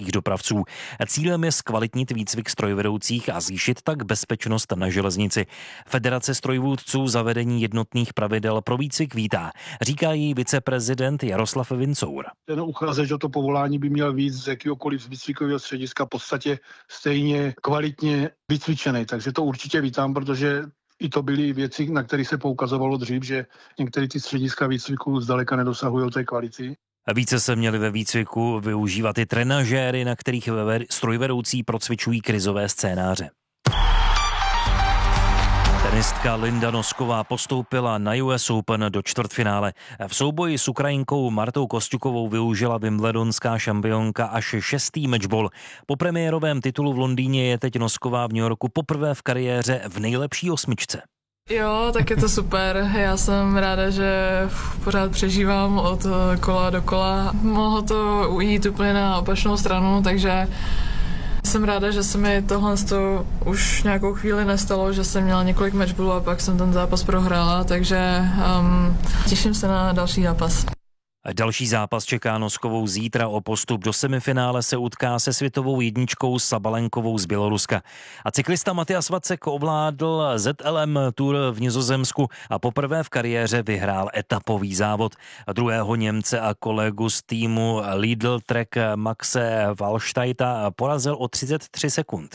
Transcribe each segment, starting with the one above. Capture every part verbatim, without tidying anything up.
dopravců. Cílem je zkvalitnit výcvik strojvedoucích a zvýšit tak bezpečnost na železnici. Federace strojvůdců zavedení jednotných pravidel pro výcvik vítá, říká jí viceprezident Jaroslav Vincour. Ten uchazeč o to povolání by měl víc z jakýhokoliv výcvikového střediska v podstatě stejně kvalitně vycvičený, takže to určitě vítám, protože i to byly věci, na které se poukazovalo dřív, že některé ty střediska výcviku zdaleka nedosahují té kvality. Více se měli ve výcviku využívat i trenažéry, na kterých strojvedoucí procvičují krizové scénáře. Tenistka Linda Nosková postoupila na U S Open do čtvrtfinále. V souboji s Ukrajinkou Martou Kosťukovou využila wimbledonská šampionka až šestý matchball. Po premiérovém titulu v Londýně je teď Nosková v New Yorku poprvé v kariéře v nejlepší osmičce. Jo, tak je to super. Já jsem ráda, že pořád přežívám od kola do kola. Mohlo to ujít úplně na opačnou stranu, takže jsem ráda, že se mi tohle už nějakou chvíli nestalo, že jsem měla několik matchballů a pak jsem ten zápas prohrála, takže um, těším se na další zápas. Další zápas čeká Noskovou zítra. O postup do semifinále se utká se světovou jedničkou Sabalenkovou z Běloruska. A cyklista Matias Vacek ovládl Z L M Tour v Nizozemsku a poprvé v kariéře vyhrál etapový závod. A druhého Němce a kolegu z týmu Lidl Trek Maxe Walsteita porazil o třicet tři sekund.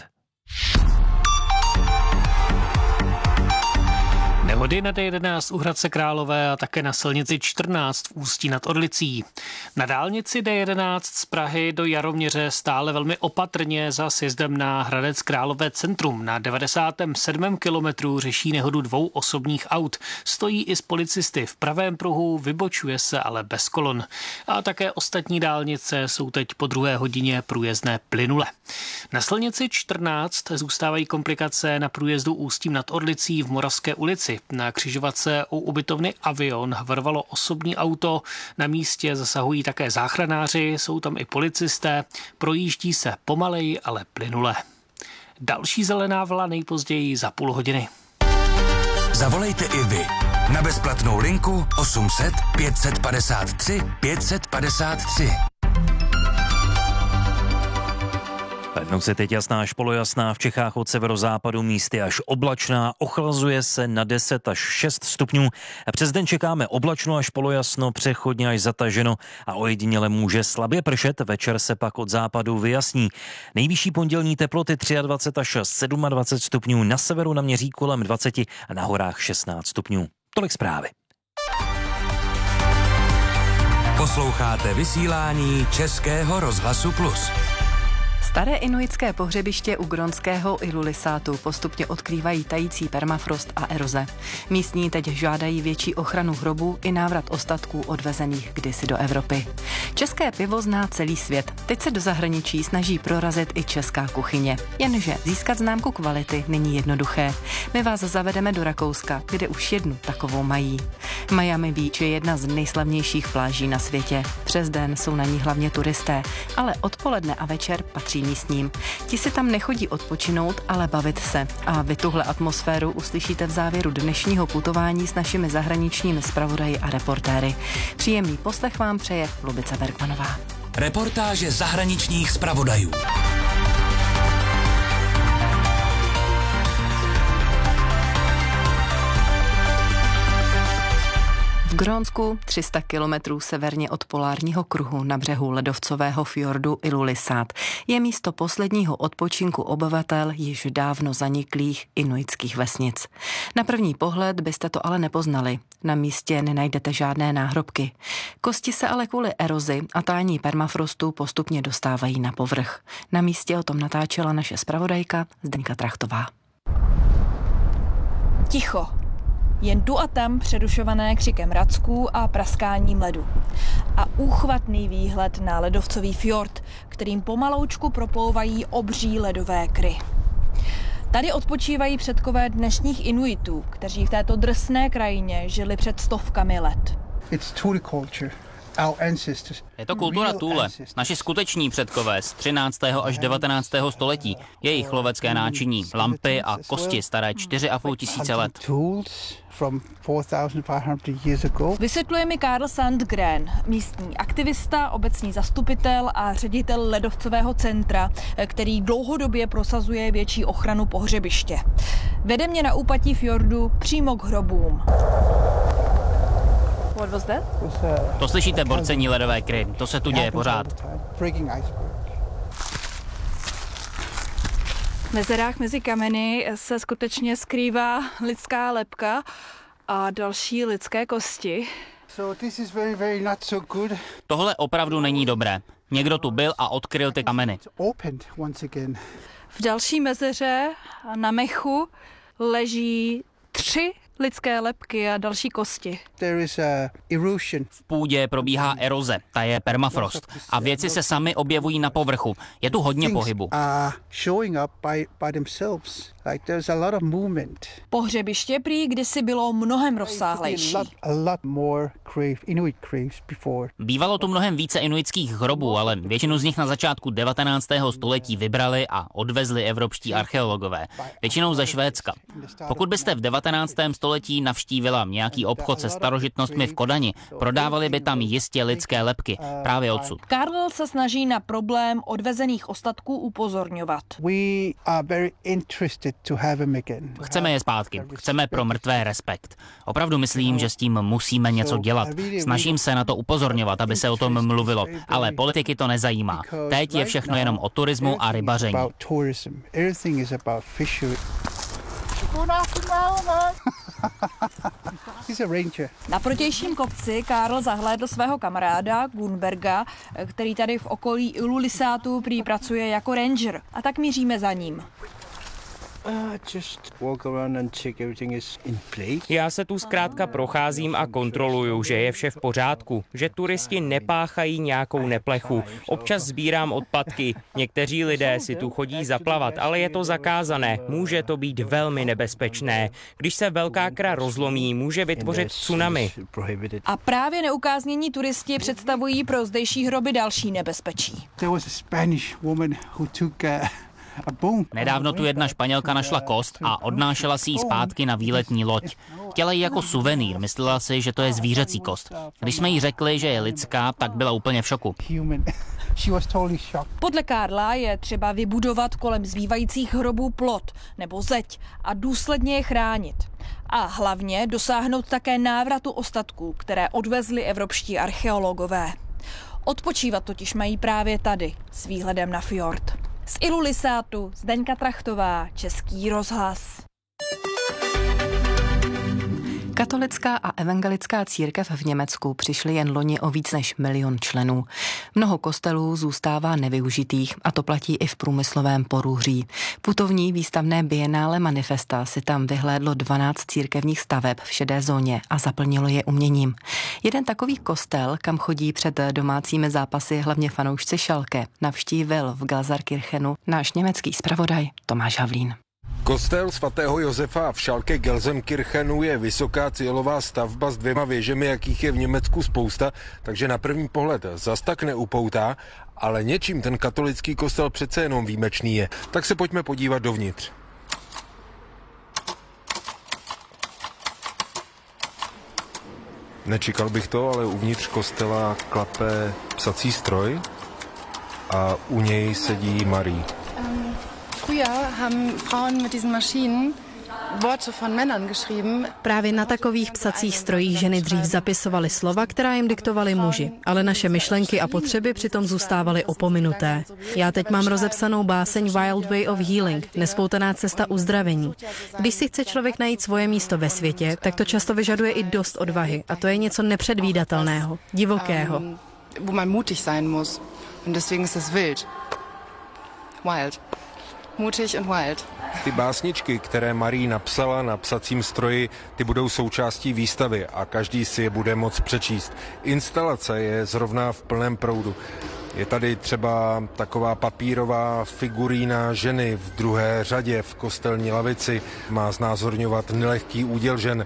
Nehody na D jedenáct u Hradce Králové a také na silnici čtrnáct v Ústí nad Orlicí. Na dálnici D jedenáct z Prahy do Jaroměře stále velmi opatrně za sjezdem na Hradec Králové centrum. Na devadesátém sedmém kilometru řeší nehodu dvou osobních aut. Stojí i s policisty v pravém pruhu, vybočuje se ale bez kolon. A také ostatní dálnice jsou teď po druhé hodině průjezdné plynule. Na silnici čtrnáct zůstávají komplikace na průjezdu Ústím nad Orlicí v Moravské ulici. Na křižovatce u ubytovny Avion varvalo osobní auto, na místě zasahují také záchranáři, jsou tam i policisté, projíždí se pomaleji, ale plynule. Další zelená vlna nejpozději za půl hodiny. Zavolejte i vy na bezplatnou linku osm set pět padesát tři pět padesát tři. Noc je teď jasná až polojasná, v Čechách od severozápadu místy až oblačná, ochlazuje se na deset až šest stupňů. Přes den čekáme oblačno až polojasno, přechodně až zataženo a ojediněle může slabě pršet, večer se pak od západu vyjasní. Nejvyšší pondělní teploty dvacet tři až dvacet sedm stupňů, na severu naměří kolem dvacet a na horách šestnáct stupňů. Tolik zprávy. Posloucháte vysílání Českého rozhlasu Plus. Staré inuitské pohřebiště u grónského Ilulissatu postupně odkrývají tající permafrost a eroze. Místní teď žádají větší ochranu hrobů i návrat ostatků odvezených kdysi do Evropy. České pivo zná celý svět. Teď se do zahraničí snaží prorazit i česká kuchyně. Jenže získat známku kvality není jednoduché. My vás zavedeme do Rakouska, kde už jednu takovou mají. Miami Beach je jedna z nejslavnějších pláží na světě. Přes den jsou na ní hlavně turisté, ale odpoledne a večer patří místním. Ti si tam nechodí odpočinout, ale bavit se. A vy tuhle atmosféru uslyšíte v závěru dnešního putování s našimi zahraničními zpravodaji a reportéry. Příjemný poslech vám přeje Lubica Bergmanová. Reportáže zahraničních zpravodajů. V Grónsku, tři sta kilometrů severně od polárního kruhu na břehu ledovcového fjordu Ilulissat, je místo posledního odpočinku obyvatel již dávno zaniklých inuitských vesnic. Na první pohled byste to ale nepoznali. Na místě nenajdete žádné náhrobky. Kosti se ale kvůli erozi a tání permafrostu postupně dostávají na povrch. Na místě o tom natáčela naše zpravodajka Zdeňka Trachtová. Ticho. Jen tu a tam přerušované křikem racků a praskáním ledu. A úchvatný výhled na ledovcový fjord, kterým pomaloučku proplouvají obří ledové kry. Tady odpočívají předkové dnešních Inuitů, kteří v této drsné krajině žili před stovkami let. It's turiculture. Je to kultura Thule. Naši skuteční předkové z třináctého až devatenáctého století. Jejich lovecké náčiní, lampy a kosti staré čtyři a půl tisíce let. Vysvětluje mi Karl Sandgren, místní aktivista, obecní zastupitel a ředitel ledovcového centra, který dlouhodobě prosazuje větší ochranu pohřebiště. Vede mě na úpatí fjordu přímo k hrobům. What was that? To slyšíte borcení ledové kry, to se tu děje pořád. V mezerách mezi kameny se skutečně skrývá lidská lebka a další lidské kosti. Tohle opravdu není dobré. Někdo tu byl a odkryl ty kameny. V další mezeře na mechu leží tři lidské lebky a další kosti. V půdě probíhá eroze, ta je permafrost. A věci se sami objevují na povrchu. Je tu hodně pohybu. Pohřebiště prý kdysi bylo mnohem rozsáhlejší. Bývalo tu mnohem více inuitských hrobů, ale většinu z nich na začátku devatenáctého století vybrali a odvezli evropští archeologové. Většinou ze Švédska. Pokud byste v devatenáctém století navštívila nějaký obchod se starožitnostmi v Kodani, prodávali by tam jistě lidské lebky, právě odsud. Karl se snaží na problém odvezených ostatků upozorňovat. Chceme je zpátky, chceme pro mrtvé respekt. Opravdu myslím, že s tím musíme něco dělat. Snažím se na to upozorňovat, aby se o tom mluvilo, ale politiky to nezajímá. Teď je všechno jenom o turismu a rybaření. Na protějším kopci Karl zahlédl svého kamaráda Gunberga, který tady v okolí Ilulissatu prý pracuje jako ranger. A tak míříme za ním. Já se tu zkrátka procházím a kontroluju, že je vše v pořádku, že turisti nepáchají nějakou neplechu. Občas sbírám odpadky. Někteří lidé si tu chodí zaplavat, ale je to zakázané. Může to být velmi nebezpečné. Když se velká kra rozlomí, může vytvořit tsunami. A právě neukáznění turisti představují pro zdejší hroby další nebezpečí. Nedávno tu jedna Španělka našla kost a odnášela si ji zpátky na výletní loď. Chtěla ji jako suvenýr, myslela si, že to je zvířecí kost. Když jsme jí řekli, že je lidská, tak byla úplně v šoku. Podle Karla je třeba vybudovat kolem zbývajících hrobů plot nebo zeď a důsledně je chránit. A hlavně dosáhnout také návratu ostatků, které odvezli evropští archeologové. Odpočívat totiž mají právě tady, s výhledem na fjord. Z Ilulissatu Zdeňka Trachtová, Český rozhlas. Katolická a evangelická církev v Německu přišly jen loni o víc než milion členů. Mnoho kostelů zůstává nevyužitých a to platí i v průmyslovém Porúří. Putovní výstavné bienále Manifesta si tam vyhlédlo dvanáct církevních staveb v šedé zóně a zaplnilo je uměním. Jeden takový kostel, kam chodí před domácími zápasy hlavně fanoušci Schalke, navštívil v Gelsenkirchenu náš německý zpravodaj Tomáš Havlín. Kostel svatého Josefa v Schalke Gelsenkirchenu je vysoká cílová stavba s dvěma věžemi, jakých je v Německu spousta, takže na první pohled zas tak neupoutá, ale něčím ten katolický kostel přece jenom výjimečný je. Tak se pojďme podívat dovnitř. Nečekal bych to, ale uvnitř kostela klape psací stroj a u něj sedí Marie. Früher haben Frauen mit diesen Maschinen Worte von Männern geschrieben. Právě na takových psacích strojích ženy dřív zapisovaly slova, která jim diktovali muži, ale naše myšlenky a potřeby přitom zůstávaly opominuté. Já teď mám rozepsanou báseň Wild Way of Healing, nespoutaná cesta uzdravení. Když si chce člověk najít svoje místo ve světě, tak to často vyžaduje i dost odvahy a to je něco nepředvídatelného, divokého. Um, wo man mutig sein muss. Und deswegen ist es wild. Wild. Mutig und wild. Ty básničky, které Marie napsala na psacím stroji, ty budou součástí výstavy a každý si je bude moct přečíst. Instalace je zrovna v plném proudu. Je tady třeba taková papírová figurína ženy v druhé řadě v kostelní lavici. Má znázorňovat nelehký úděl žen.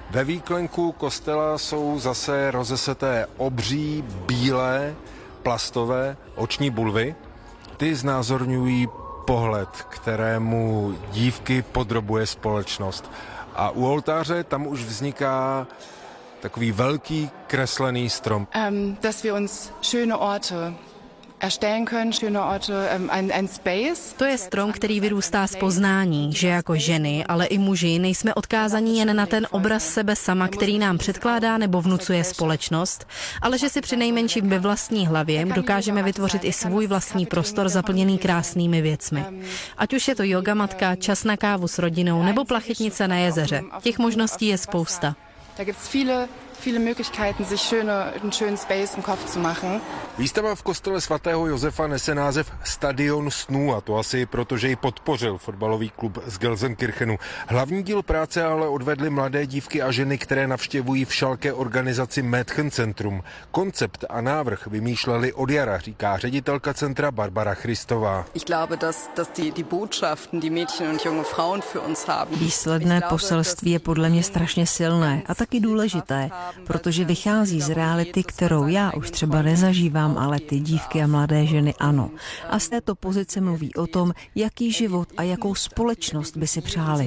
Ve výklenku kostela jsou zase rozeseté obří, bílé, plastové oční bulvy. Ty znázorňují pohled, kterému dívky podrobuje společnost. A u oltáře tam už vzniká takový velký kreslený strom. Um, dass wir uns schöne Orte erstellen können, schöne Orte, um, ein, ein space. To je strom, který vyrůstá z poznání, že jako ženy, ale i muži nejsme odkázaní jen na ten obraz sebe sama, který nám předkládá nebo vnucuje společnost, ale že si přinejmenším ve vlastní hlavě dokážeme vytvořit i svůj vlastní prostor zaplněný krásnými věcmi. Ať už je to jogamatka, čas na kávu s rodinou nebo plachetnice na jezeře. Těch možností je spousta. Da gibt's viele, viele Möglichkeiten, sich schöne, einen schönen Space im Kopf zu machen. Výstava v kostele svatého Josefa nese název Stadion snů, a to asi proto, že ji podpořil fotbalový klub z Gelsenkirchenu. Hlavní díl práce ale odvedly mladé dívky a ženy, které navštěvují v Schalke organizaci Mädchenzentrum. Koncept a návrh vymýšleli od jara, říká ředitelka centra Barbara Christová. Ich glaube, dass, dass die, die Botschaften, die Mädchen und junge Frauen für uns haben. Výsledné poselství je podle mě strašně silné a taky důležité, protože vychází z reality, kterou já už třeba nezažívám, ale ty dívky a mladé ženy ano. A z této pozice mluví o tom, jaký život a jakou společnost by si přáli.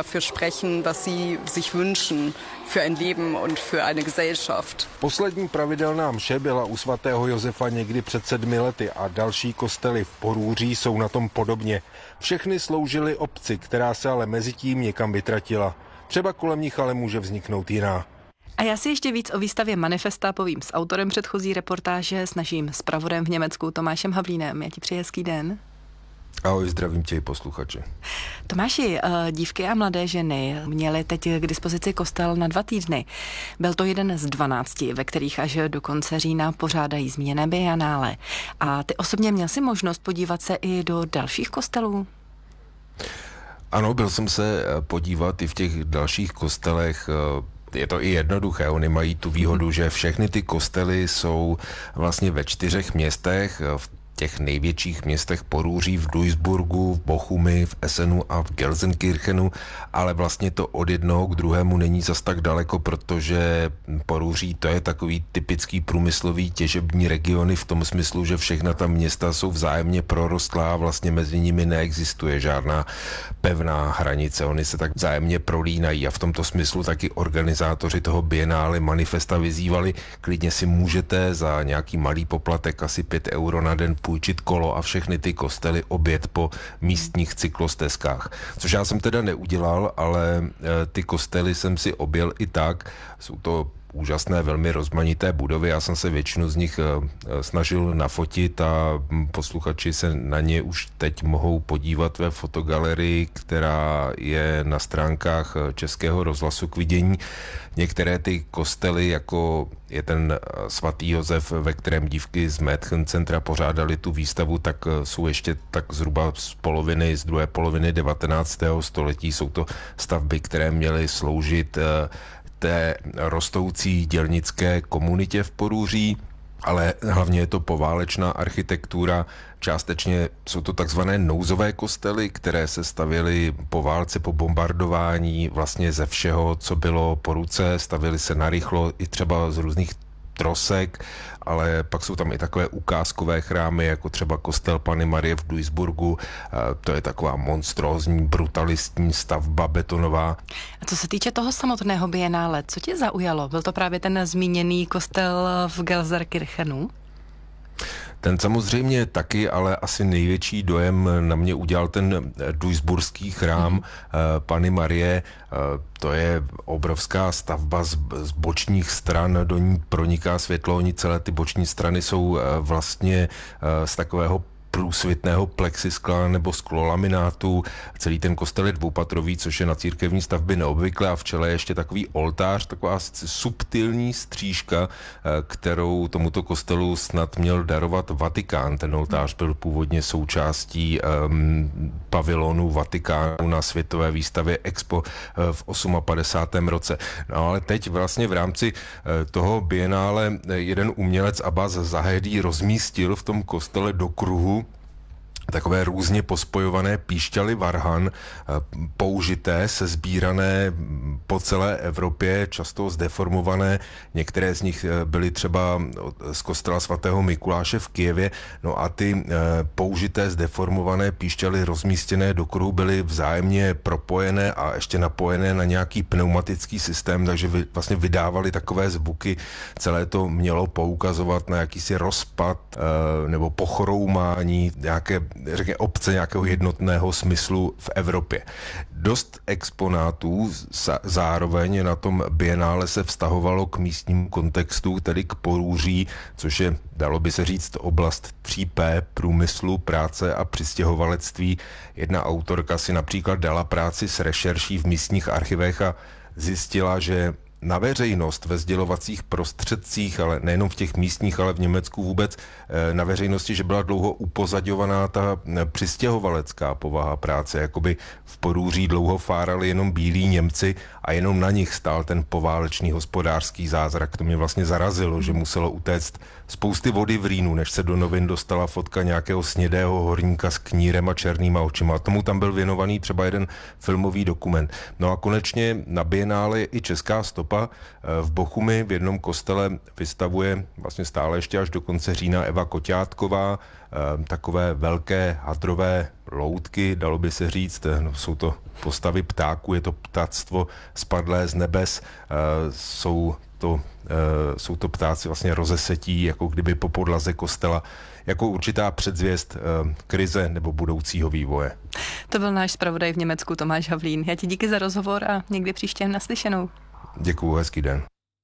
Poslední pravidelná mše byla u svatého Josefa někdy před sedmi lety a další kostely v Porúří jsou na tom podobně. Všechny sloužily obci, která se ale mezitím někam vytratila. Třeba kolem nich ale může vzniknout jiná. A já si ještě víc o výstavě Manifesta povím s autorem předchozí reportáže, s naším zpravodajem v Německu Tomášem Havlínem. Já ti přeji hezký den. Ahoj, zdravím tě i posluchače. Tomáši, dívky a mladé ženy měly teď k dispozici kostel na dva týdny. Byl to jeden z dvanácti, ve kterých až do konce října pořádají zmíněné bianále. A ty osobně měl si možnost podívat se i do dalších kostelů? Ano, byl jsem se podívat i v těch dalších kostelech. Je to i jednoduché, oni mají tu výhodu, že všechny ty kostely jsou vlastně ve čtyřech městech, v těch největších městech Porúří, v Duisburgu, v Bochumi, v Essenu a v Gelsenkirchenu, ale vlastně to od jednoho k druhému není zas tak daleko, protože Porúří to je takový typický průmyslový těžební regiony v tom smyslu, že všechna ta města jsou vzájemně prorostlá a vlastně mezi nimi neexistuje žádná pevná hranice. Oni se tak vzájemně prolínají a v tomto smyslu taky organizátoři toho bienále Manifesta vyzývali, klidně si můžete za nějaký malý poplatek, asi pět euro na den, půjčit kolo a všechny ty kostely obět po místních cyklostezkách. Což já jsem teda neudělal, ale ty kostely jsem si objel i tak. Jsou to úžasné, velmi rozmanité budovy. Já jsem se většinu z nich snažil nafotit a posluchači se na ně už teď mohou podívat ve fotogalerii, která je na stránkách Českého rozhlasu k vidění. Některé ty kostely, jako je ten svatý Josef, ve kterém dívky z Mädchencentra pořádali tu výstavu, tak jsou ještě tak zhruba z poloviny, z druhé poloviny devatenáctého století. Jsou to stavby, které měly sloužit té rostoucí dělnické komunitě v Porúří, ale hlavně je to poválečná architektura. Částečně jsou to takzvané nouzové kostely, které se stavěly po válce, po bombardování vlastně ze všeho, co bylo po ruce. Stavěly se narychlo i třeba z různých trosek, ale pak jsou tam i takové ukázkové chrámy, jako třeba kostel Panny Marie v Duisburgu. To je taková monstrózní, brutalistní stavba betonová. A co se týče toho samotného bienále, co tě zaujalo? Byl to právě ten zmíněný kostel v Gelsenkirchenu? Ten samozřejmě taky, ale asi největší dojem na mě udělal ten duisburský chrám mm. Panny Marie. To je obrovská stavba z, z bočních stran, do ní proniká světlo, oni celé ty boční strany jsou vlastně z takového průsvitného plexiskla nebo sklolaminátu. Celý ten kostel je dvoupatrový, což je na církevní stavby neobvyklé a v čele je ještě takový oltář, taková subtilní střížka, kterou tomuto kostelu snad měl darovat Vatikán. Ten oltář byl původně součástí um, pavilonu Vatikánu na světové výstavě Expo v padesátém osmém roce. No ale teď vlastně v rámci toho bienále jeden umělec Abbas Zahedí rozmístil v tom kostele do kruhu takové různě pospojované píšťaly varhan, použité, sesbírané po celé Evropě, často zdeformované. Některé z nich byly třeba z kostela svatého Mikuláše v Kyjevě. No a ty použité, zdeformované píšťaly rozmístěné do kruhu byly vzájemně propojené a ještě napojené na nějaký pneumatický systém, takže vlastně vydávaly takové zvuky. Celé to mělo poukazovat na jakýsi rozpad nebo pochroumání nějaké, řekněme, obce nějakého jednotného smyslu v Evropě. Dost exponátů zároveň na tom bienále se vztahovalo k místnímu kontextu, tedy k Porúří, což je, dalo by se říct, oblast tří P, průmyslu, práce a přistěhovalectví. Jedna autorka si například dala práci s rešerší v místních archivech a zjistila, že na veřejnost ve sdělovacích prostředcích, ale nejenom v těch místních, ale v Německu vůbec, na veřejnosti, že byla dlouho upozaďovaná ta přistěhovalecká povaha práce, jakoby v Porúří dlouho fárali jenom bílí Němci a jenom na nich stál ten poválečný hospodářský zázrak. To mě vlastně zarazilo, že muselo utéct spousty vody v Rýnu, než se do novin dostala fotka nějakého snědého horníka s knírem a černýma očima. A tomu tam byl věnovaný třeba jeden filmový dokument. No a konečně na bienále i česká stopa. V Bochumi v jednom kostele vystavuje vlastně stále ještě až do konce října Eva Koťátková takové velké hadrové loutky, dalo by se říct, no, jsou to postavy ptáků, je to ptactvo spadlé z nebes, jsou to, jsou to ptáci vlastně rozesetí, jako kdyby po podlaze kostela, jako určitá předzvěst krize nebo budoucího vývoje. To byl náš zpravodaj v Německu Tomáš Havlín. Já ti díky za rozhovor a někdy příště naslyšenou. Děkuju, hezký den.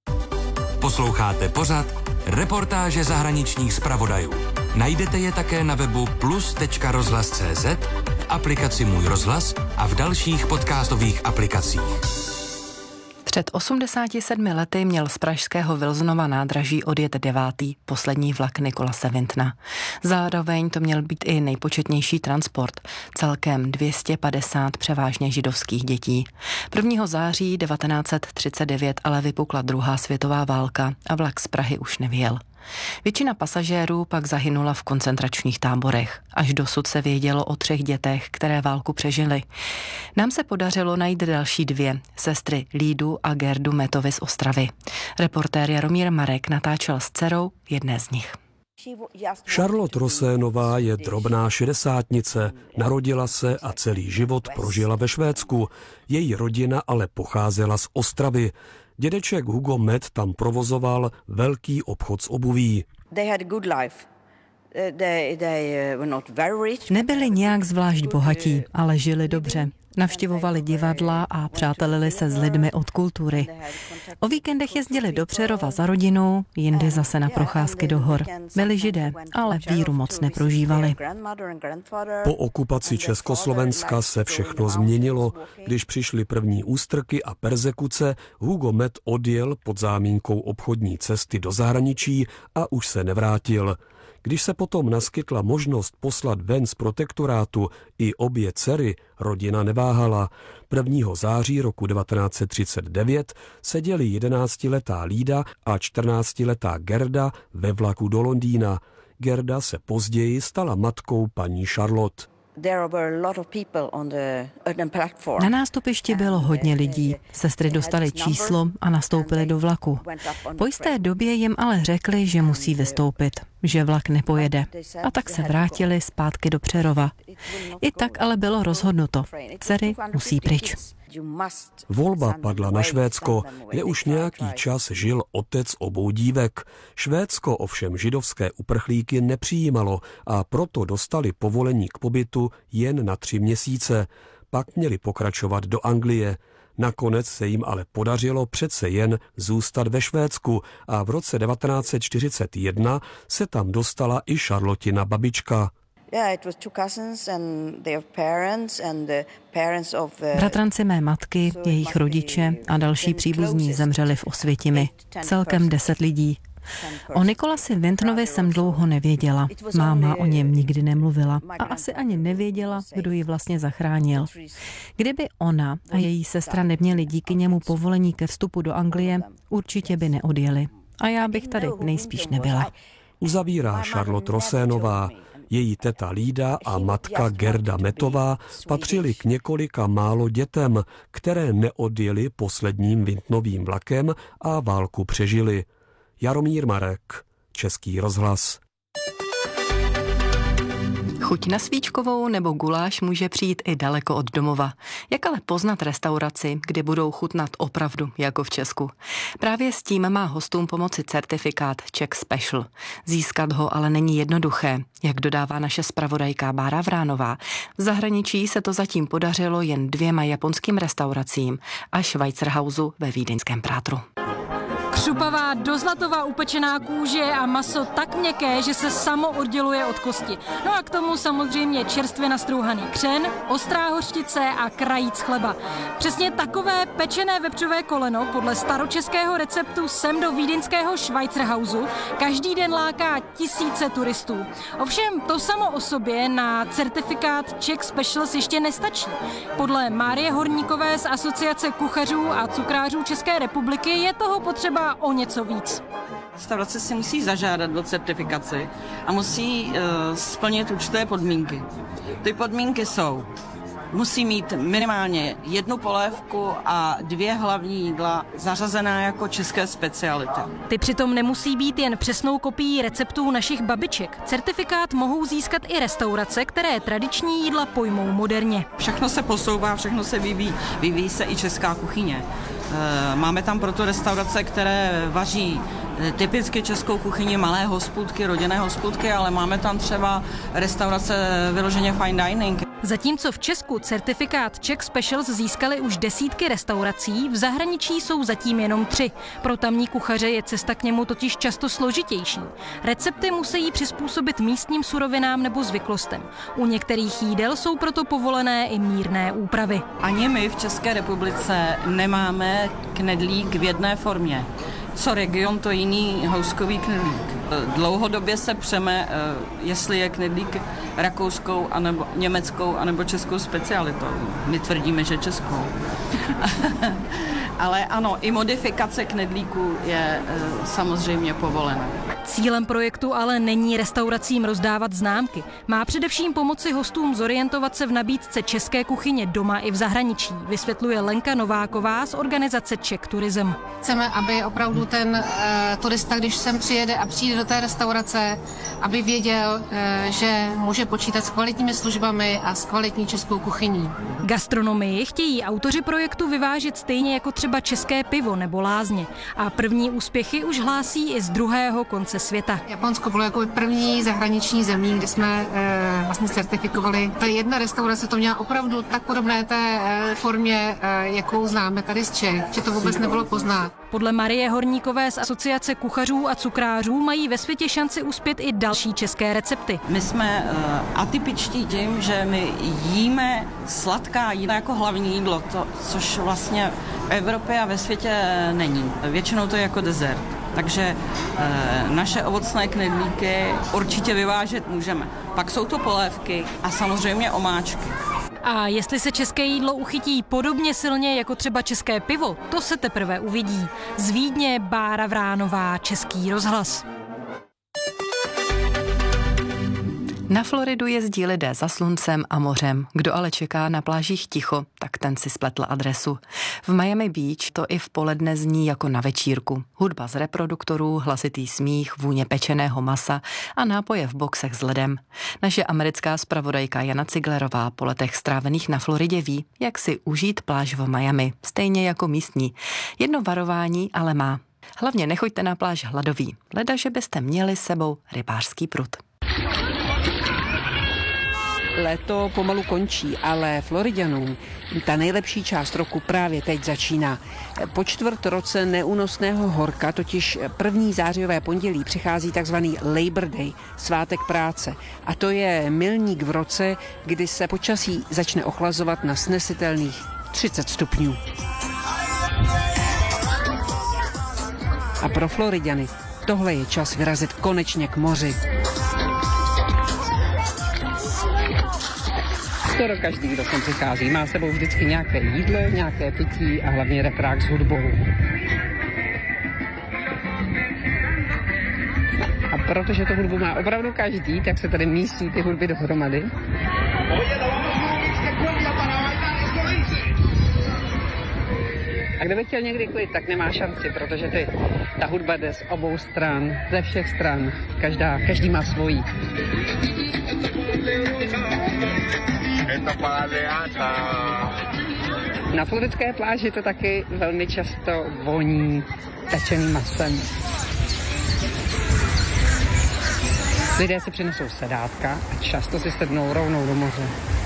Posloucháte pořad Reportáže zahraničních zpravodajů. Najdete je také na webu plus tečka rozhlas tečka cé zet, v aplikaci Můj rozhlas a v dalších podcastových aplikacích. Před osmdesáti sedmi lety měl z pražského Wilsonova nádraží odjet devátý, poslední vlak Nikolase Wintona. Zároveň to měl být i nejpočetnější transport, celkem dvě stě padesát převážně židovských dětí. prvního září devatenáct set třicet devět ale vypukla druhá světová válka a vlak z Prahy už nevyjel. Většina pasažérů pak zahynula v koncentračních táborech. Až dosud se vědělo o třech dětech, které válku přežily. Nám se podařilo najít další dvě, sestry Lídu a Gerdu Metovi z Ostravy. Reportér Jaromír Marek natáčel s dcerou jedné z nich. Charlotte Rosénová je drobná šedesátnice, narodila se a celý život prožila ve Švédsku. Její rodina ale pocházela z Ostravy. Dědeček Hugo Met tam provozoval velký obchod s obuví. Nebyli nějak zvlášť bohatí, ale žili dobře. Navštěvovali divadla a přátelili se s lidmi od kultury. O víkendech jezdili do Přerova za rodinou, jindy zase na procházky do hor. Byli Židé, ale víru moc neprožívali. Po okupaci Československa se všechno změnilo. Když přišly první ústrky a perzekuce, Hugo Met odjel pod zámínkou obchodní cesty do zahraničí a už se nevrátil. Když se potom naskytla možnost poslat ven z protektorátu i obě dcery, rodina neváhala. prvního září roku devatenáct set třicet devět seděli jedenáctiletá Lída a čtrnáctiletá Gerda ve vlaku do Londýna. Gerda se později stala matkou paní Charlotte. Na nástupišti bylo hodně lidí. Sestry dostaly číslo a nastoupily do vlaku. Po jisté době jim ale řekli, že musí vystoupit, že vlak nepojede. A tak se vrátili zpátky do Přerova. I tak ale bylo rozhodnuto. Dcery musí pryč. Volba padla na Švédsko, kde už nějaký čas žil otec obou dívek. Švédsko ovšem židovské uprchlíky nepřijímalo a proto dostali povolení k pobytu jen na tři měsíce. Pak měli pokračovat do Anglie. Nakonec se jim ale podařilo přece jen zůstat ve Švédsku a v roce devatenáct set čtyřicet jedna se tam dostala i Charlottina babička. Bratranci mé matky, jejich rodiče a další příbuzní zemřeli v Osvětimi. Celkem deset lidí. O Nikolasi Wintonovi jsem dlouho nevěděla. Máma o něm nikdy nemluvila a asi ani nevěděla, kdo ji vlastně zachránil. Kdyby ona a její sestra neměli díky němu povolení ke vstupu do Anglie, určitě by neodjeli. A já bych tady nejspíš nebyla. Uzavírá Charlotte Rosénová. Její teta Lída a matka Gerda Metová patřili k několika málo dětem, které neodjeli posledním vintnovým vlakem a válku přežili. Jaromír Marek, Český rozhlas. Chuť na svíčkovou nebo guláš může přijít i daleko od domova. Jak ale poznat restauraci, kde budou chutnat opravdu jako v Česku? Právě s tím má hostům pomoci certifikát Czech Special. Získat ho ale není jednoduché, jak dodává naše zpravodajka Bára Vránová. V zahraničí se to zatím podařilo jen dvěma japonským restauracím a Schweizerhausu ve vídeňském Prátru. Křupavá do zlatova upečená kůže a maso tak měkké, že se samo odděluje od kosti. No a k tomu samozřejmě čerstvě nastrouhaný křen, ostrá hořčice a krajíc chleba. Přesně takové pečené vepřové koleno podle staročeského receptu sem do vídeňského Schweizerhausu každý den láká tisíce turistů. Ovšem to samo o sobě na certifikát Czech Specials ještě nestačí. Podle Márie Horníkové z Asociace kuchařů a cukrářů České republiky je toho potřeba o něco víc. Restaurace si musí zažádat o certifikaci a musí uh, splnit určité podmínky. Ty podmínky jsou, musí mít minimálně jednu polévku a dvě hlavní jídla zařazená jako české speciality. Ty přitom nemusí být jen přesnou kopií receptů našich babiček. Certifikát mohou získat i restaurace, které tradiční jídla pojmou moderně. Všechno se posouvá, všechno se vyvíjí, vyvíjí se i česká kuchyně. Máme tam proto restaurace, které vaří typicky českou kuchyni, malé hospůdky, rodinné hospůdky, ale máme tam třeba restaurace vyloženě fine dining. Zatímco v Česku certifikát Czech Specials získaly už desítky restaurací, v zahraničí jsou zatím jenom tři. Pro tamní kuchaře je cesta k němu totiž často složitější. Recepty musí přizpůsobit místním surovinám nebo zvyklostem. U některých jídel jsou proto povolené i mírné úpravy. Ani my v České republice nemáme knedlík v jedné formě. Co region, to jiný houskový knedlík. Dlouhodobě se přeme, jestli je knedlík rakouskou, anebo německou, anebo českou specialitou. My tvrdíme, že českou. Ale ano, i modifikace knedlíku je samozřejmě povolena. Cílem projektu ale není restauracím rozdávat známky. Má především pomoci hostům zorientovat se v nabídce české kuchyně doma i v zahraničí, vysvětluje Lenka Nováková z organizace Czech Tourism. Chceme, aby opravdu ten uh, turista, když sem přijede a přijde do té restaurace, aby věděl, uh, že může počítat s kvalitními službami a s kvalitní českou kuchyní. Gastronomii chtějí autoři projektu vyvážet stejně jako třeba české pivo nebo lázně. A první úspěchy už hlásí i z druhého konce světa. Japonsko bylo jako první zahraniční zemí, kde jsme e, vlastně certifikovali. Ta jedna restaurace to měla opravdu tak podobné té e, formě, e, jakou známe tady z Čech, že to vůbec nebylo poznat. Podle Marie Horníkové z Asociace kuchařů a cukrářů mají ve světě šanci uspět i další české recepty. My jsme e, atypičtí tím, že my jíme sladká jídla jako hlavní jídlo, to, což vlastně v Evropě a ve světě není. Většinou to je jako dezert. Takže e, naše ovocné knedlíky určitě vyvážet můžeme. Pak jsou to polévky a samozřejmě omáčky. A jestli se české jídlo uchytí podobně silně jako třeba české pivo, to se teprve uvidí. Z Vídně Bára Vránová, Český rozhlas. Na Floridu jezdí lidé za sluncem a mořem. Kdo ale čeká na plážích ticho, tak ten si spletl adresu. V Miami Beach to i v poledne zní jako na večírku. Hudba z reproduktorů, hlasitý smích, vůně pečeného masa a nápoje v boxech s ledem. Naše americká zpravodajka Jana Ciglerová po letech strávených na Floridě ví, jak si užít pláž v Miami, stejně jako místní. Jedno varování ale má. Hlavně nechoďte na pláž hladoví, leda, že byste měli s sebou rybářský prut. Léto pomalu končí, ale Floriďanům ta nejlepší část roku právě teď začíná. Po čtvrt roce neúnosného horka, totiž první zářijové pondělí, přichází takzvaný Labor Day, svátek práce. A to je milník v roce, kdy se počasí začne ochlazovat na snesitelných třicet stupňů. A pro Floriďany tohle je čas vyrazit konečně k moři. Skoro každý, kdo sem přichází, má s sebou vždycky nějaké jídlo, nějaké pití a hlavně reprák s hudbou. A protože tu hudbu má opravdu každý, tak se tady místí ty hudby dohromady. A kdyby chtěl někdy klid, tak nemá šanci, protože ty, ta hudba jde z obou stran, ze všech stran. Každá, každý má svojí. Na floridské pláži to taky velmi často voní pečeným masem. Lidé si přinesou sedátka a často si sednou rovnou do moře.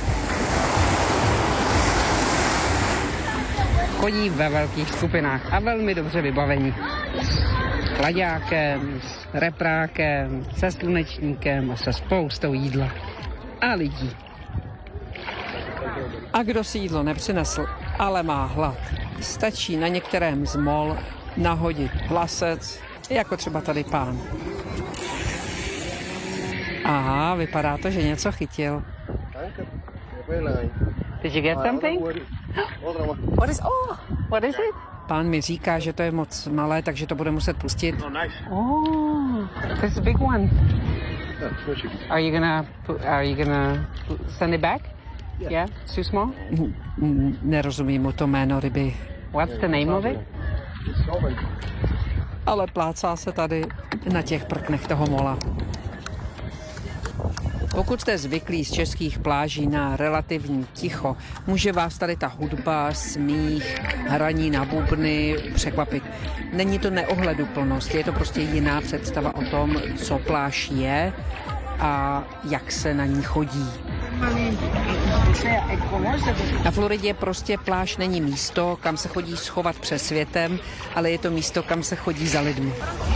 Chodí ve velkých skupinách a velmi dobře vybavení. S chlaďákem, s reprákem, se slunečníkem a se spoustou jídla. A lidí. A kdo si jídlo nepřinesl, ale má hlad, stačí na některém z mol nahodit hlasec, jako třeba tady pán. Aha, vypadá to, že něco chytil. Did you get something? What is, oh, what is it? Pán mi říká, že to je moc malé, takže to bude muset pustit. Oh, this is a big one. Are you gonna, are you gonna send it back? Yeah, too small? Nerozumím mu to jméno ryby. What's the name of it? Ale plácá se tady na těch prknech toho mola. Pokud jste zvyklí z českých pláží na relativní ticho, může vás tady ta hudba, smích, hraní na bubny překvapit. Není to neohleduplnost, je to prostě jiná představa o tom, co pláž je a jak se na ní chodí. Na Floridě prostě pláž není místo, kam se chodí schovat před světem, ale je to místo, kam se chodí za lidmi.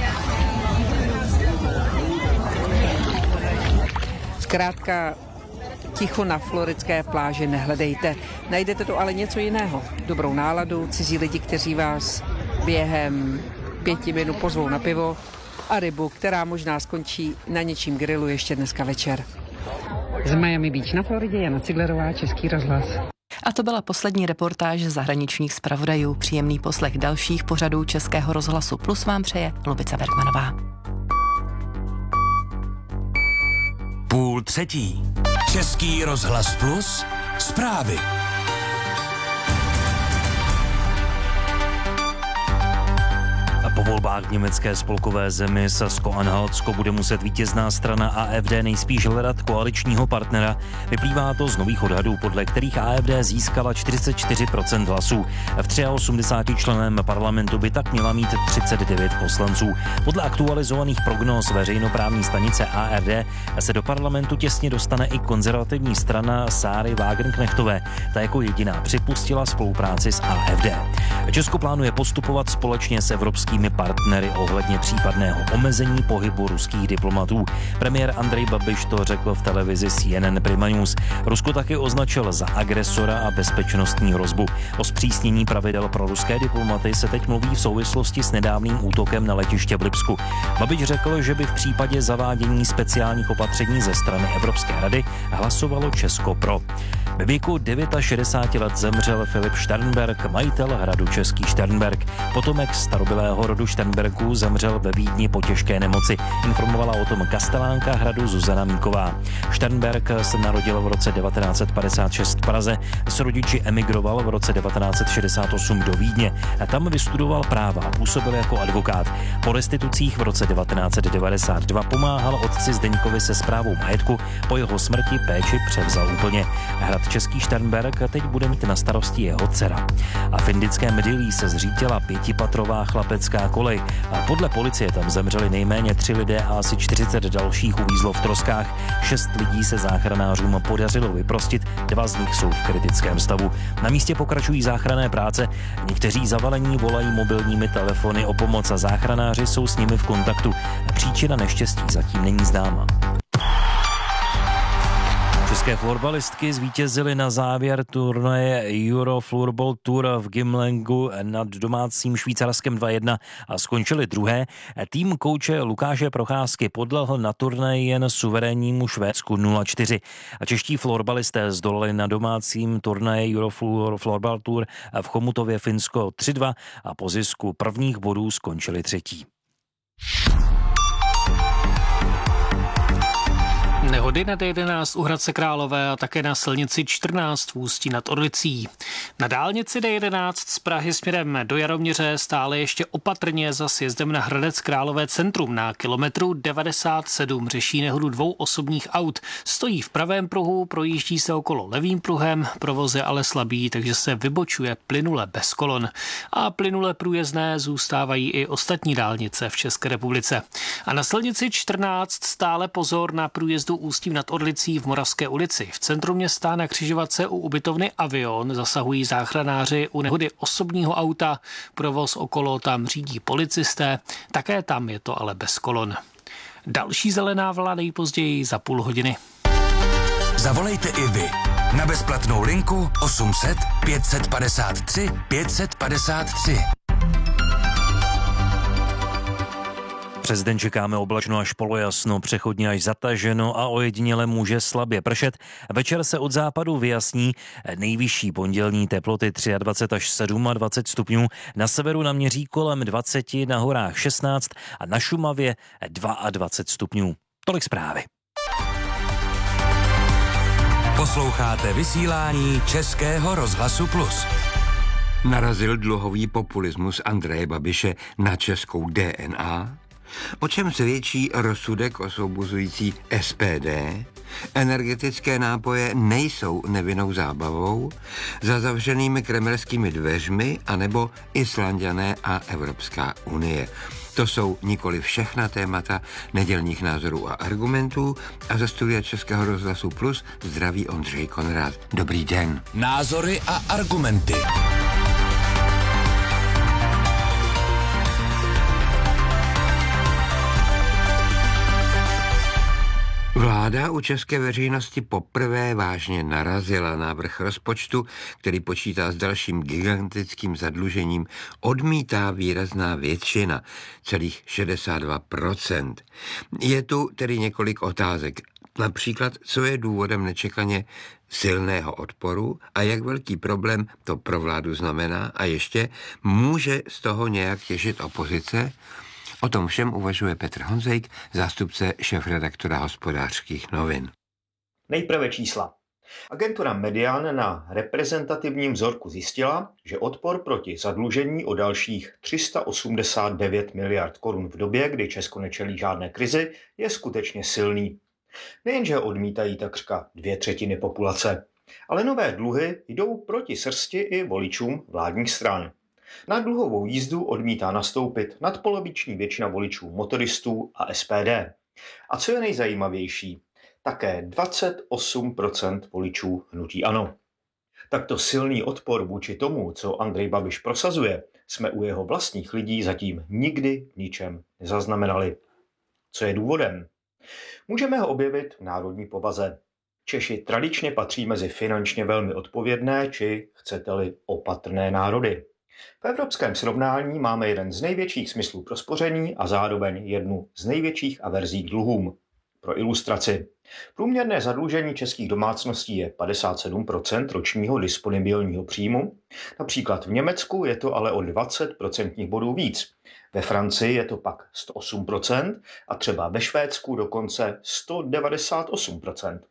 Zkrátka, ticho na floridské pláži nehledejte. Najdete tu ale něco jiného. Dobrou náladu, cizí lidi, kteří vás během pěti minut pozvou na pivo a rybu, která možná skončí na něčím grilu ještě dneska večer. Z Miami Beach na Floridě Jana Ciglerová, Český rozhlas. A to byla poslední reportáž zahraničních zpravodajů. Příjemný poslech dalších pořadů Českého rozhlasu Plus vám přeje Lubica Bergmanová. Půl třetí. Český rozhlas Plus. Zprávy. Po volbách v německé spolkové zemi Sasko-Anhaltsko bude muset vítězná strana A F D nejspíš hledat koaličního partnera. Vyplývá to z nových odhadů, podle kterých A F D získala čtyřicet čtyři procent hlasů. V osmdesáti třech členem parlamentu by tak měla mít třicet devět poslanců. Podle aktualizovaných prognóz veřejnoprávní stanice A F D se do parlamentu těsně dostane i konzervativní strana Sáry Wagenknechtové. Ta jako jediná připustila spolupráci s A F D. Česko plánuje postupovat společně s evropskými partnery ohledně případného omezení pohybu ruských diplomatů. Premiér Andrej Babiš to řekl v televizi C N N Prima News. Rusko taky označil za agresora a bezpečnostní hrozbu. O zpřísnění pravidel pro ruské diplomaty se teď mluví v souvislosti s nedávným útokem na letiště v Lipsku. Babiš řekl, že by v případě zavádění speciálních opatření ze strany Evropské rady hlasovalo Česko pro. Ve věku šedesáti devíti let zemřel Filip Sternberg, majitel hradu Český Sternberg. Potomek starobylého rodu Sternbergů zemřel ve Vídni po těžké nemoci. Informovala o tom kastelánka hradu Zuzana Míková. Sternberg se narodil v roce devatenáct set padesát šest v Praze, s rodiči emigroval v roce devatenáct set šedesát osm do Vídně a tam vystudoval práva a působil jako advokát. Po restitucích v roce devatenáct set devadesát dva pomáhal otci Zdeňkovi se správou majetku, po jeho smrti péči převzal úplně. Hrad Český Sternberg teď bude mít na starosti jeho dcera. A v indickém Dillí se zřítila pětipatrová chlapecká kolej. A podle policie tam zemřeli nejméně tři lidé a asi čtyřicet dalších uvízlo v troskách. Šest lidí se záchranářům podařilo vyprostit, dva z nich jsou v kritickém stavu. Na místě pokračují záchranné práce, někteří zavalení volají mobilními telefony o pomoc a záchranáři jsou s nimi v kontaktu. Příčina neštěstí zatím není známa. České florbalistky zvítězily na závěr turnaje Euro Floorball Tour v Gimlengu nad domácím Švýcarskem dva jedna a skončily druhé. Tým kouče Lukáše Procházky podlehl na turnaji jen suverénnímu Švédsku nula čtyři. A čeští florbalisté zdolali na domácím turnaji Euro Floorball Tour v Chomutově Finsko tři dva a po zisku prvních bodů skončili třetí. Nehody na D jedenáct u Hradce Králové a také na silnici čtrnáct v Ústí nad Orlicí. Na dálnici D jedenáct z Prahy směrem do Jaroměře stále ještě opatrně za sjezdem na Hradec Králové centrum na kilometru devadesát sedm řeší nehodu dvou osobních aut. Stojí v pravém pruhu, projíždí se okolo levým pruhem, provoz je ale slabý, takže se vybočuje plynule bez kolon. A plynule průjezdné zůstávají i ostatní dálnice v České republice. A na silnici čtrnáct stále pozor na průjezdu Ústím nad Orlicí v Moravské ulici. V centru města na křižovatce u ubytovny Avion zasahují záchranáři u nehody osobního auta. Provoz okolo tam řídí policisté, také tam je to ale bez kolon. Další zelená vlna nejpozději za půl hodiny. Zavolejte i vy na bezplatnou linku osm set pět set padesát tři pět set padesát tři. Přes den čekáme oblačno až polojasno, přechodně až zataženo a ojediněle může slabě pršet. Večer se od západu vyjasní, nejvyšší pondělní teploty dvacet tři až dvacet sedm stupňů, na severu naměří kolem dvacet, na horách šestnáct a na Šumavě dvacet dva stupňů. Tolik zprávy. Posloucháte vysílání Českého rozhlasu Plus. Narazil dluhový populismus Andreje Babiše na českou D N A? O čem svědčí rozsudek osvobozující S P D? Energetické nápoje nejsou nevinnou zábavou, za zavřenými kremelskými dveřmi anebo Islanďané a Evropská unie. To jsou nikoli všechna témata nedělních názorů a argumentů a ze studia Českého rozhlasu Plus zdraví Ondřej Konrád. Dobrý den. Názory a argumenty. Vláda u české veřejnosti poprvé vážně narazila. Návrh rozpočtu, který počítá s dalším gigantickým zadlužením, odmítá výrazná většina, celých šedesát dva procent. Je tu tedy několik otázek. Například, co je důvodem nečekaně silného odporu a jak velký problém to pro vládu znamená a ještě může z toho nějak těžit opozice? O tom všem uvažuje Petr Honzejk, zástupce šéfredaktora Hospodářských novin. Nejprve čísla. Agentura Median na reprezentativním vzorku zjistila, že odpor proti zadlužení o dalších tři sta osmdesát devět miliard korun v době, kdy Česko nečelí žádné krizi, je skutečně silný. Nejenže odmítají takřka dvě třetiny populace, ale nové dluhy jdou proti srsti i voličům vládních stran. Na dluhovou jízdu odmítá nastoupit nadpoloviční většina voličů motoristů a S P D. A co je nejzajímavější, také dvacet osm procent voličů hnutí ANO. Takto silný odpor vůči tomu, co Andrej Babiš prosazuje, jsme u jeho vlastních lidí zatím nikdy v ničem nezaznamenali. Co je důvodem? Můžeme ho objevit v národní povaze. Češi tradičně patří mezi finančně velmi odpovědné, či chcete-li opatrné národy. V evropském srovnání máme jeden z největších smyslů pro spoření a zároveň jednu z největších averzí k dluhům. Pro ilustraci. Průměrné zadlužení českých domácností je padesát sedm procent ročního disponibilního příjmu. Například v Německu je to ale o dvacet procentních bodů víc. Ve Francii je to pak sto osm procent a třeba ve Švédsku dokonce sto devadesát osm procent.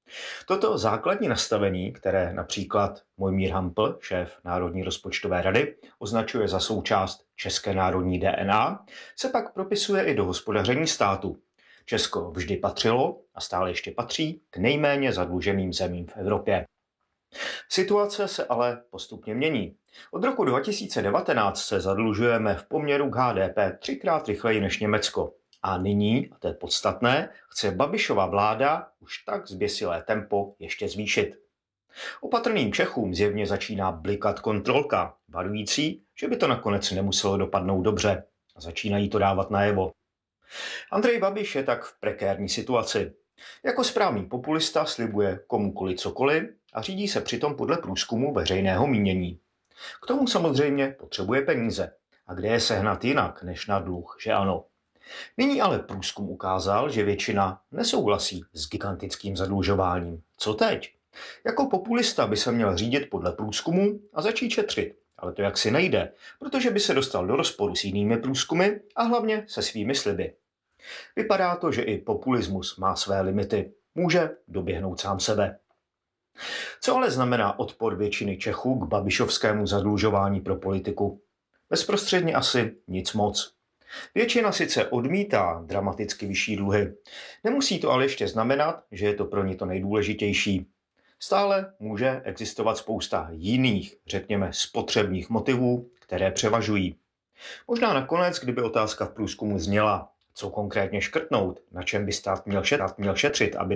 Toto základní nastavení, které například Mojmír Hampl, šéf Národní rozpočtové rady, označuje za součást české národní D N A, se pak propisuje i do hospodaření státu. Česko vždy patřilo a stále ještě patří k nejméně zadluženým zemím v Evropě. Situace se ale postupně mění. Od roku dva tisíce devatenáct se zadlužujeme v poměru k H D P třikrát rychleji než Německo. A nyní, a to je podstatné, chce Babišova vláda už tak zběsilé tempo ještě zvýšit. Opatrným Čechům zjevně začíná blikat kontrolka, varující, že by to nakonec nemuselo dopadnout dobře. A začínají to dávat najevo. Andrej Babiš je tak v prekérní situaci. Jako správný populista slibuje komukoli cokoliv a řídí se přitom podle průzkumu veřejného mínění. K tomu samozřejmě potřebuje peníze. A kde je sehnat jinak než na dluh, že ano? Nyní ale průzkum ukázal, že většina nesouhlasí s gigantickým zadlužováním. Co teď? Jako populista by se měl řídit podle průzkumu a začít šetřit. Ale to jaksi nejde, protože by se dostal do rozporu s jinými průzkumy a hlavně se svými sliby. Vypadá to, že i populismus má své limity. Může doběhnout sám sebe. Co ale znamená odpor většiny Čechů k babišovskému zadlužování pro politiku? Bezprostředně asi nic moc. Většina sice odmítá dramaticky vyšší dluhy. Nemusí to ale ještě znamenat, že je to pro ní to nejdůležitější. Stále může existovat spousta jiných, řekněme, spotřebních motivů, které převažují. Možná nakonec, kdyby otázka v průzkumu zněla, co konkrétně škrtnout, na čem by stát měl šetřit, aby